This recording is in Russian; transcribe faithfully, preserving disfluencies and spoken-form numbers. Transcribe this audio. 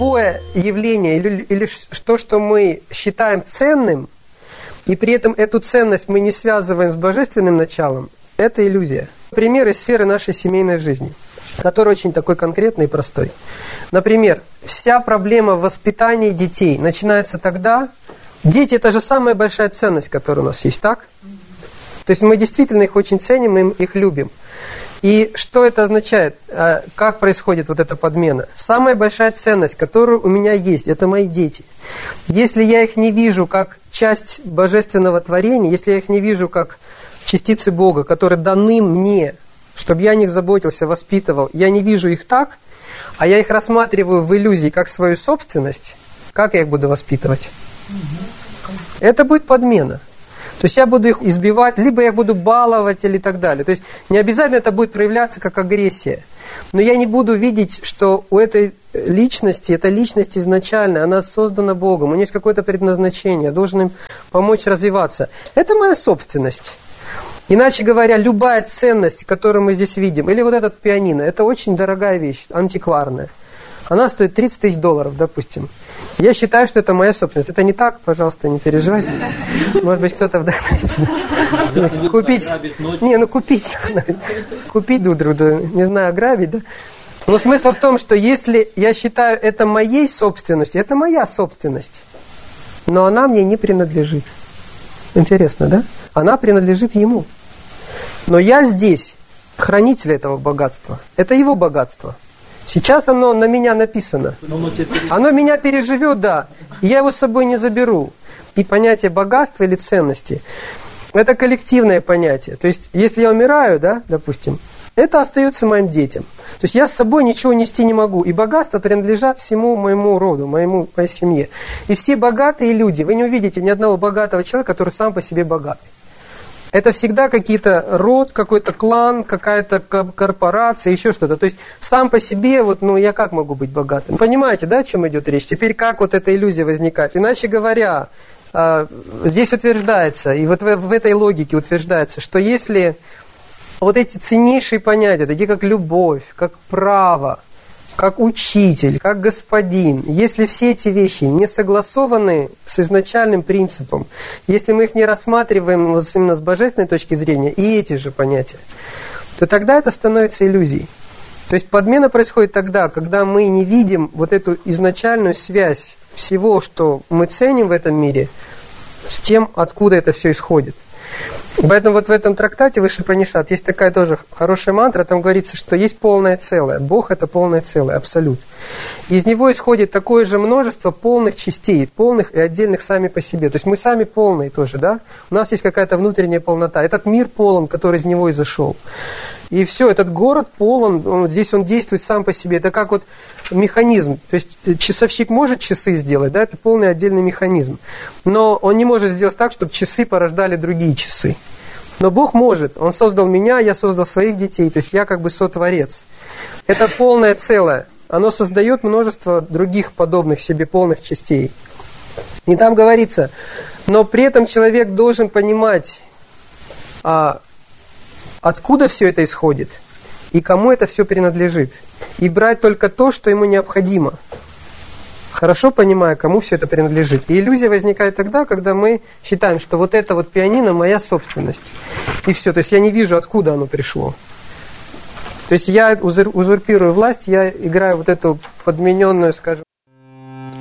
любое явление или, или то, что мы считаем ценным, и при этом эту ценность мы не связываем с божественным началом, это иллюзия. Пример из сферы нашей семейной жизни, который очень такой конкретный и простой. Например, вся проблема в воспитании детей начинается тогда, дети – это же самая большая ценность, которая у нас есть, так? То есть мы действительно их очень ценим, мы их любим. И что это означает? Как происходит вот эта подмена? Самая большая ценность, которая у меня есть, это мои дети. Если я их не вижу как часть божественного творения, если я их не вижу как частицы Бога, которые даны мне, чтобы я о них заботился, воспитывал, я не вижу их так, а я их рассматриваю в иллюзии как свою собственность, как я их буду воспитывать? Это будет подмена. То есть я буду их избивать, либо я буду баловать или так далее. То есть не обязательно это будет проявляться как агрессия. Но я не буду видеть, что у этой личности, эта личность изначально, она создана Богом, у нее есть какое-то предназначение, я должен им помочь развиваться. Это моя собственность. Иначе говоря, любая ценность, которую мы здесь видим, или вот этот пианино, это очень дорогая вещь, антикварная. Она стоит тридцать тысяч долларов, допустим. Я считаю, что это моя собственность. Это не так, пожалуйста, не переживайте. Может быть, кто-то вдохновится. Купить. Не, ну купить. Купить друг друга, не знаю, грабить, да? Но смысл в том, что если я считаю это моей собственностью, это моя собственность, но она мне не принадлежит. Интересно, да? Она принадлежит ему. Но я здесь хранитель этого богатства. Это его богатство. Сейчас оно на меня написано. Оно меня переживет, да. И я его с собой не заберу. И понятие богатства или ценности – это коллективное понятие. То есть, если я умираю, да, допустим, это остается моим детям. То есть, я с собой ничего нести не могу. И богатства принадлежат всему моему роду, моему, моей семье. И все богатые люди, вы не увидите ни одного богатого человека, который сам по себе богатый. Это всегда какие-то род, какой-то клан, какая-то корпорация, еще что-то. То есть сам по себе, вот, ну я как могу быть богатым? Понимаете, да, о чем идет речь? Теперь как вот эта иллюзия возникает? Иначе говоря, здесь утверждается, и вот в этой логике утверждается, что если вот эти ценнейшие понятия, такие как любовь, как право, как учитель, как господин, если все эти вещи не согласованы с изначальным принципом, если мы их не рассматриваем вот именно с божественной точки зрения, и эти же понятия, то тогда это становится иллюзией. То есть подмена происходит тогда, когда мы не видим вот эту изначальную связь всего, что мы ценим в этом мире, с тем, откуда это все исходит. Поэтому вот в этом трактате Вышипанишат есть такая тоже хорошая мантра, там говорится, что есть полное целое. Бог – это полное целое, абсолют. Из него исходит такое же множество полных частей, полных и отдельных сами по себе. То есть мы сами полные тоже, да? У нас есть какая-то внутренняя полнота. Этот мир полон, который из него изошел. И все, этот город полон, он, здесь он действует сам по себе. Это как вот механизм. То есть часовщик может часы сделать, да, это полный отдельный механизм. Но он не может сделать так, чтобы часы порождали другие часы. Но Бог может. Он создал меня, я создал своих детей. То есть я как бы сотворец. Это полное целое. Оно создает множество других подобных себе полных частей. И там говорится, но при этом человек должен понимать, а, откуда все это исходит и кому это все принадлежит. И брать только то, что ему необходимо. Хорошо понимая, кому все это принадлежит. И иллюзия возникает тогда, когда мы считаем, что вот это вот пианино моя собственность. И все. То есть я не вижу, откуда оно пришло. То есть я узурпирую власть, я играю вот эту подмененную, скажем,